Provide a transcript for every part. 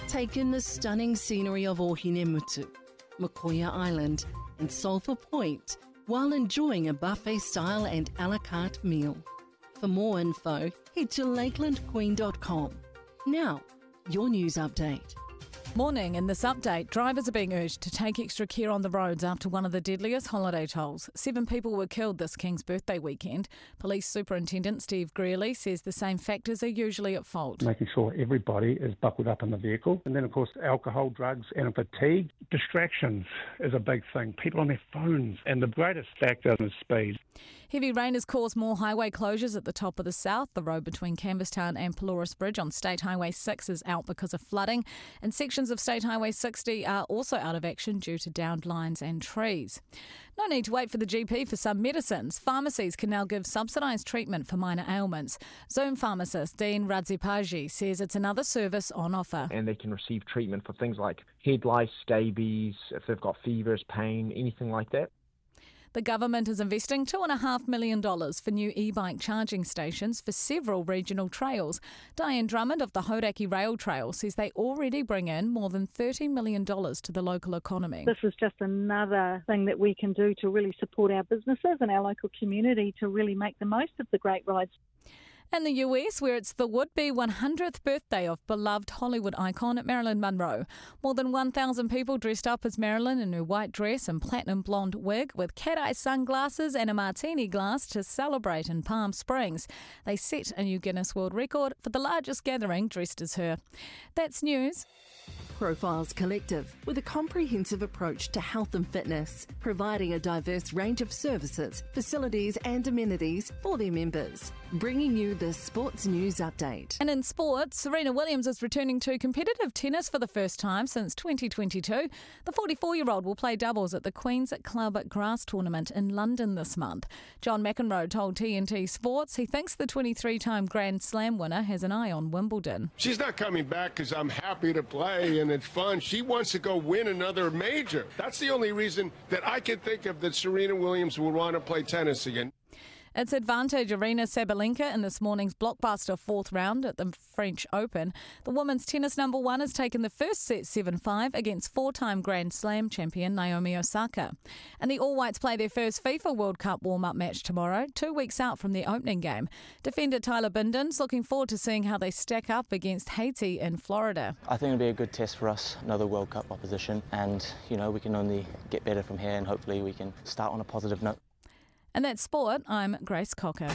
Take in the stunning scenery of Ohinemutu, Makoia Island and Sulphur Point while enjoying a buffet-style and a la carte meal. For more info, head to lakelandqueen.com. Now, your news update. Morning. In this update, drivers are being urged to take extra care on the roads after one of the deadliest holiday tolls. 7 people were killed this King's birthday weekend. Police Superintendent Steve Greeley says the same factors are usually at fault. Making sure everybody is buckled up in the vehicle. And then, of course, alcohol, drugs and fatigue. Distractions is a big thing. People on their phones. And the greatest factor is speed. Heavy rain has caused more highway closures at the top of the south. The road between Canvastown and Pelorus Bridge on State Highway 6 is out because of flooding, and sections of State Highway 60 are also out of action due to downed lines and trees. No need to wait for the GP for some medicines. Pharmacies can now give subsidised treatment for minor ailments. Zoom pharmacist Dean Radzipaji says it's another service on offer. And they can receive treatment for things like head lice, scabies, if they've got fevers, pain, anything like that. The government is investing $2.5 million for new e-bike charging stations for several regional trails. Diane Drummond of the Hauraki Rail Trail says they already bring in more than $30 million to the local economy. This is just another thing that we can do to really support our businesses and our local community to really make the most of the great rides. In the US, where it's the would-be 100th birthday of beloved Hollywood icon Marilyn Monroe. More than 1,000 people dressed up as Marilyn in her white dress and platinum blonde wig with cat-eye sunglasses and a martini glass to celebrate in Palm Springs. They set a new Guinness World Record for the largest gathering dressed as her. That's news. Profiles Collective, with a comprehensive approach to health and fitness, providing a diverse range of services, facilities and amenities for their members. Bringing you the Sports News Update. And in sports, Serena Williams is returning to competitive tennis for the first time since 2022. The 44-year-old will play doubles at the Queen's Club Grass Tournament in London this month. John McEnroe told TNT Sports he thinks the 23-time Grand Slam winner has an eye on Wimbledon. She's not coming back because I'm happy to play and it's fun. She wants to go win another major. That's the only reason that I can think of that Serena Williams will want to play tennis again. It's Advantage Arena Sabalenka in this morning's blockbuster fourth round at the French Open. The women's tennis number one has taken the first set 7-5 against four-time Grand Slam champion Naomi Osaka. And the All Whites play their first FIFA World Cup warm-up match tomorrow, 2 weeks out from the opening game. Defender Tyler Binden's looking forward to seeing how they stack up against Haiti in Florida. I think it'll be a good test for us, another World Cup opposition, and we can only get better from here and hopefully we can start on a positive note. And that's sport. I'm Grace Cocker.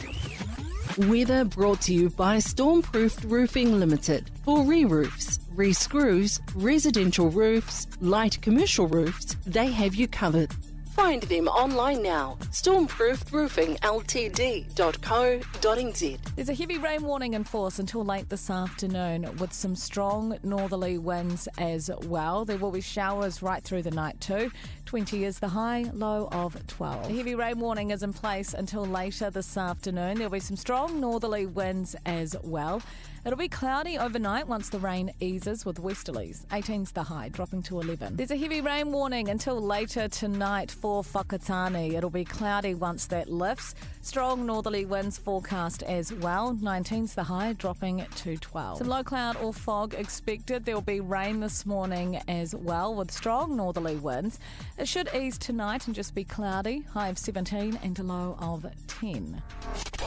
Weather brought to you by Stormproofed Roofing Limited. For re-roofs, re-screws, residential roofs, light commercial roofs, they have you covered. Find them online now. stormproofedroofingltd.co.nz. There's a heavy rain warning in force until late this afternoon with some strong northerly winds as well. There will be showers right through the night too. 20 is the high, low of 12. The heavy rain warning is in place until later this afternoon. There'll be some strong northerly winds as well. It'll be cloudy overnight once the rain eases with westerlies. 18's the high, dropping to 11. There's a heavy rain warning until later tonight for Whakatane. It'll be cloudy once that lifts. Strong northerly winds forecast as well. 19's the high, dropping to 12. Some low cloud or fog expected. There'll be rain this morning as well with strong northerly winds. It should ease tonight and just be cloudy. High of 17 and a low of 10.